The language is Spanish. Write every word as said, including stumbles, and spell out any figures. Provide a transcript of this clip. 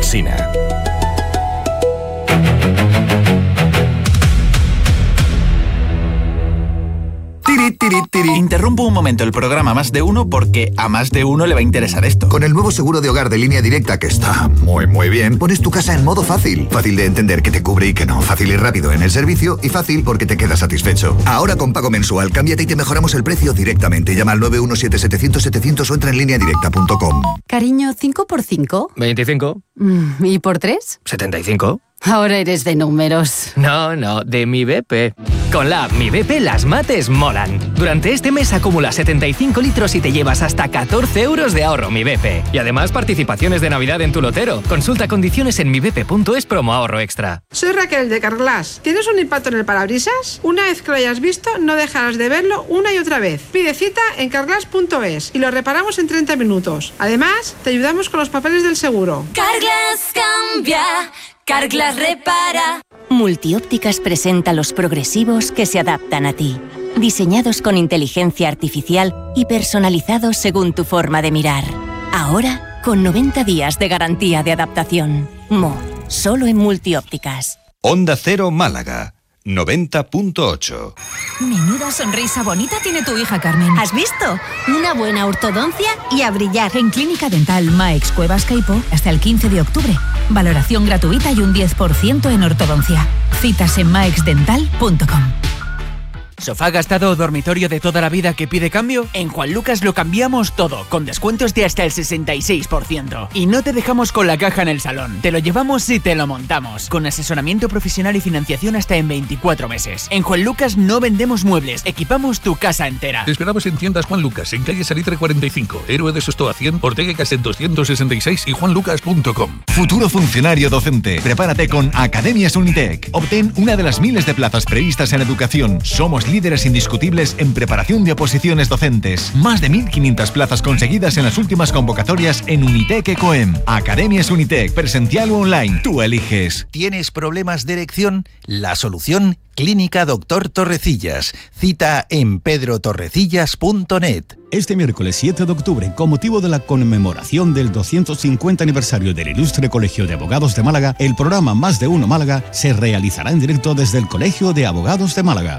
Alsina. Tiri, tiri, tiri. Interrumpo un momento el programa Más de Uno porque a más de uno le va a interesar esto. Con el nuevo seguro de hogar de Línea Directa, que está muy muy bien, pones tu casa en modo fácil. Fácil de entender que te cubre y que no. Fácil y rápido en el servicio y fácil porque te quedas satisfecho. Ahora con pago mensual, cámbiate y te mejoramos el precio directamente. Llama al nueve uno siete setecientos setecientos o entra en línea directa punto com. Cariño, ¿cinco por cinco? veinticinco. ¿Y por tres? setenta y cinco. Ahora eres de números. No, no, de Mi B P. Con la app Mi B P las mates molan. Durante este mes acumula setenta y cinco litros y te llevas hasta catorce euros de ahorro Mi B P. Y además participaciones de Navidad en tu lotero. Consulta condiciones en mi b p punto es promo ahorro extra. Soy Raquel de Carglass. ¿Tienes un impacto en el parabrisas? Una vez que lo hayas visto, no dejarás de verlo una y otra vez. Pide cita en carglass punto es y lo reparamos en treinta minutos. Además, te ayudamos con los papeles del seguro. Carglass cambia. Carglass repara. Multiópticas presenta los progresivos que se adaptan a ti. Diseñados con inteligencia artificial y personalizados según tu forma de mirar. Ahora, con noventa días de garantía de adaptación. Mo, solo en Multiópticas. Onda Cero Málaga, noventa punto ocho. Menuda sonrisa bonita tiene tu hija, Carmen. ¿Has visto? Una buena ortodoncia y a brillar. En Clínica Dental Maex Cuevas Caipo hasta el quince de octubre. Valoración gratuita y un diez por ciento en ortodoncia. Citas en maeix dental punto com. ¿Sofá gastado o dormitorio de toda la vida que pide cambio? En Juan Lucas lo cambiamos todo, con descuentos de hasta el sesenta y seis por ciento. Y no te dejamos con la caja en el salón, te lo llevamos y te lo montamos, con asesoramiento profesional y financiación hasta en veinticuatro meses. En Juan Lucas no vendemos muebles, equipamos tu casa entera. Te esperamos en tiendas Juan Lucas, en calle Salitre cuarenta y cinco, Héroe de Sostoa cien, Ortega y Gasset doscientos sesenta y seis y juan lucas punto com. Futuro funcionario docente. Prepárate con Academias Unitec. Obtén una de las miles de plazas previstas en educación. Somos líderes indiscutibles en preparación de oposiciones docentes. Más de mil quinientas plazas conseguidas en las últimas convocatorias en Unitec Ecoem. Academias Unitec, presencial o online. Tú eliges. ¿Tienes problemas de erección? La solución, Clínica Doctor Torrecillas. Cita en pedro torrecillas punto net. Este miércoles siete de octubre, con motivo de la conmemoración del doscientos cincuenta aniversario del Ilustre Colegio de Abogados de Málaga, el programa Más de Uno Málaga se realizará en directo desde el Colegio de Abogados de Málaga.